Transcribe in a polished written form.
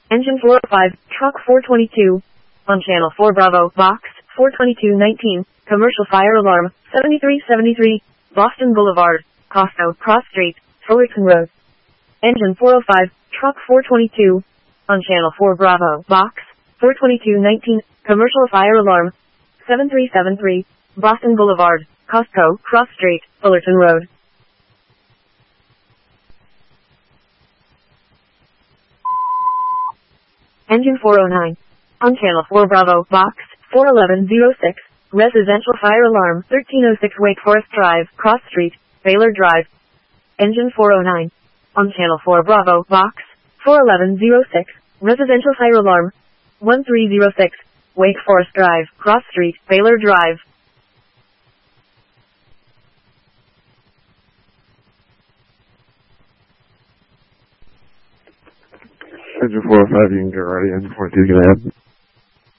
Engine 405, truck 422. On channel 4 Bravo, box 42219, commercial fire alarm, 7373, Boston Boulevard, Costco, Cross Street, Fullerton Road. Engine 405, truck 422. On channel 4 Bravo, box 42219, commercial fire alarm, 7373, Boston Boulevard, Costco, Cross Street, Fullerton Road. Engine 409. On channel 4 Bravo, box 41106, residential fire alarm, 1306 Wake Forest Drive, Cross Street, Baylor Drive. Engine 409. On channel 4 Bravo, box 41106, residential fire alarm, 1306, Wake Forest Drive, Cross Street, Baylor Drive. Engine 405, you can get ready. Engine 42, you can ahead.